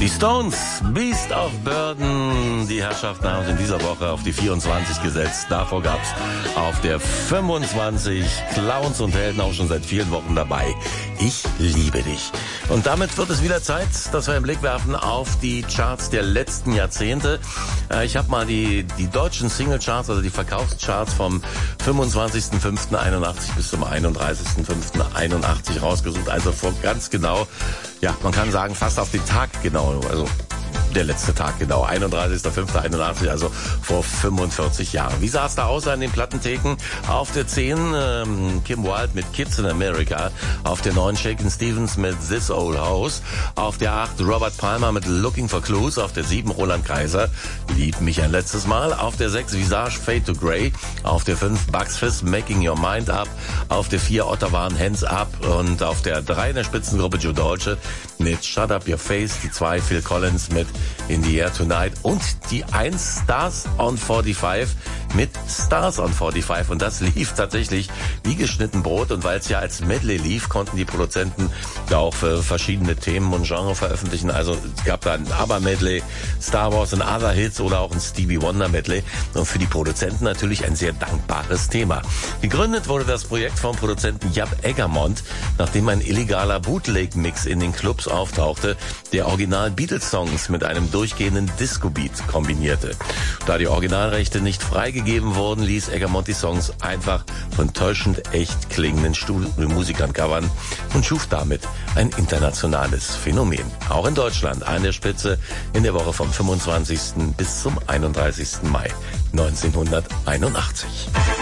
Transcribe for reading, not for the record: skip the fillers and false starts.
Die Stones, Beast of Burden. Die Herrschaften haben es in dieser Woche auf die 24 gesetzt. Davor gab's auf der 25 Clowns und Helden auch schon seit vielen Wochen dabei. Ich liebe dich. Und damit wird es wieder Zeit, dass wir einen Blick werfen auf die Charts der letzten Jahrzehnte. Ich habe mal die deutschen Singlecharts, also die Verkaufscharts vom 25.05.81 bis zum 31.05.81 rausgesucht. Also vor ganz genau, ja, man kann sagen fast auf den Tag genau, also der letzte Tag genau, 31.05.81, also vor 45 Jahren. Wie sah es da aus an den Plattentheken? Auf der 10 Kim Wilde mit Kids in America, auf der 9 Shakin' Stevens mit This Old House, auf der 8 Robert Palmer mit Looking for Clues, auf der 7 Roland Kaiser, Lieb mich ein letztes Mal, auf der 6 Visage Fade to Grey, auf der 5 Bugs Fizz Making Your Mind Up, auf der 4 Ottavan Hands Up und auf der 3 in der Spitzengruppe Joe Dolce mit Shut Up Your Face, die 2 Phil Collins mit In the Air Tonight und die 1 Stars on 45 mit Stars on 45 und das lief tatsächlich wie geschnitten Brot und weil es ja als Medley lief, konnten die Produzenten da auch für verschiedene Themen und Genre veröffentlichen. Also es gab da ein ABBA-Medley, Star Wars and Other Hits oder auch ein Stevie Wonder-Medley und für die Produzenten natürlich ein sehr dankbares Thema. Gegründet wurde das Projekt vom Produzenten Jaap Eggermont, nachdem ein illegaler Bootleg-Mix in den Clubs auftauchte, der Original-Beatles-Songs mit einem durchgehenden Disco-Beat kombinierte. Da die Originalrechte nicht freigegeben wurden, ließ Eggermont die Songs einfach von täuschend echt klingenden Studiomusikern covern und schuf damit ein internationales Phänomen. Auch in Deutschland an der Spitze in der Woche vom 25. bis zum 31. Mai 1981.